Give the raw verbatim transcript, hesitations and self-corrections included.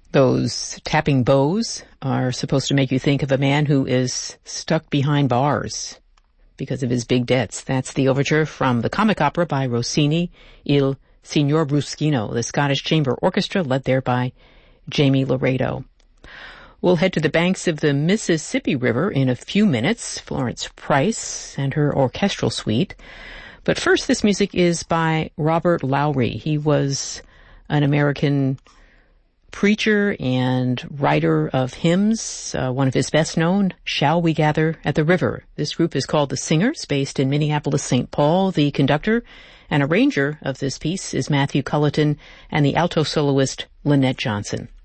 Those tapping bows are supposed to make you think of a man who is stuck behind bars because of his big debts. That's the overture from the comic opera by Rossini, Il Signor Bruschino, the Scottish Chamber Orchestra, led there by Jamie Laredo. We'll head to the banks of the Mississippi River in a few minutes. Florence Price and her orchestral suite. But first, this music is by Robert Lowry. He was an American preacher and writer of hymns. Uh, one of his best known, Shall We Gather at the River. This group is called The Singers, based in Minneapolis, Saint Paul. The conductor and arranger of this piece is Matthew Culleton, and the alto soloist Lynette Johnson.